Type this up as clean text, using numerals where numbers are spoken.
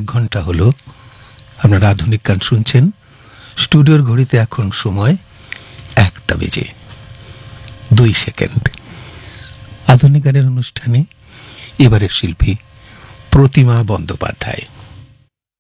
ঘন্টা হলো আপনারা আধুনিক গান শুনছেন। স্টুডিওর ঘড়িতে এখন সময় 1:02। আধুনিক গানের অনুষ্ঠানে এবারের শিল্পী প্রতিমা বন্দ্যোপাধ্যায়।